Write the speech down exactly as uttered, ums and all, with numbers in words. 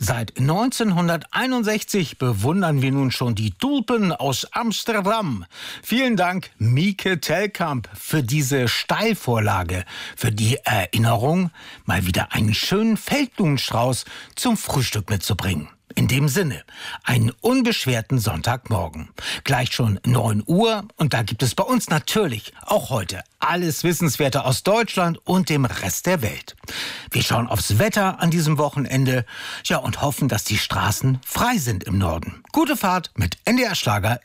Seit neunzehnhunderteinundsechzig bewundern wir nun schon die Tulpen aus Amsterdam. Vielen Dank, Mieke Telkamp, für diese Steilvorlage, für die Erinnerung, mal wieder einen schönen Feldblumenstrauß zum Frühstück mitzubringen. In dem Sinne, einen unbeschwerten Sonntagmorgen. Gleich schon neun Uhr und da gibt es bei uns natürlich auch heute alles Wissenswerte aus Deutschland und dem Rest der Welt. Wir schauen aufs Wetter an diesem Wochenende, ja, und hoffen, dass die Straßen frei sind im Norden. Gute Fahrt mit N D R Schlager.